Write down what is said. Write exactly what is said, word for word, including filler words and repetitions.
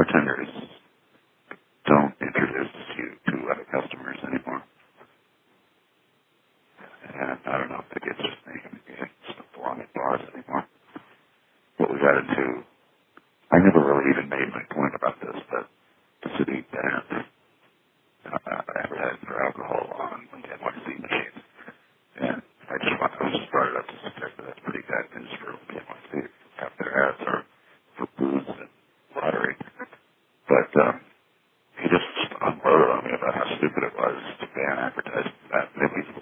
bartenders don't introduce you to other customers anymore. And I don't know if it gets just me, maybe I just don't belong at bars anymore. What we got into, I never really even made my point about this, but the city banned uh, advertising for alcohol on the N Y C machines. And I just want I just brought it up to suggest that that's pretty bad news for the N Y C. Half their ads are for booze and lottery. But um, he just unloaded on me about how stupid it was to ban advertising that. Maybe